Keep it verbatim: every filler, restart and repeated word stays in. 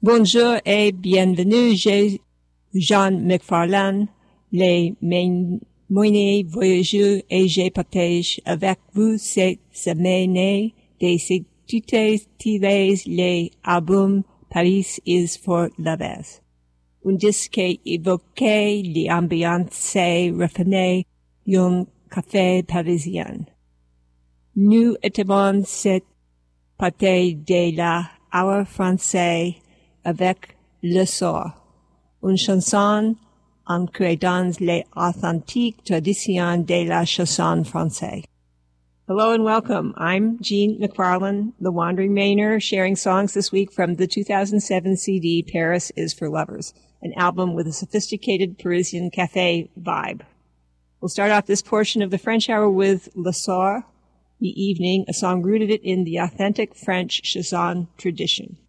Bonjour et bienvenue, j'ai Jean McFarlane, les moyens voyageurs et je partage avec vous cette semaine des études tirées les albums Paris is for Lovers. Un disque qui évoquait l'ambiance raffinée d'un café parisien. Nous étions cette partie de la hour français avec Le Sort, une chanson ancrée dans les authentiques traditions de la chanson française. Hello and welcome. I'm Jean McFarlane, the Wandering Mainer, sharing songs this week from the two thousand seven C D Paris is for Lovers, an album with a sophisticated Parisian cafe vibe. We'll start off this portion of the French hour with Le Sort, The Evening, a song rooted in the authentic French chanson tradition.